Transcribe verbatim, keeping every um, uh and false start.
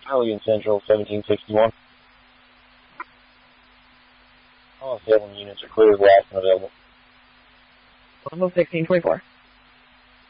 Allegan Central, seventeen sixty-one. All Salem units are clear, last and available. Bravo sixteen twenty-four.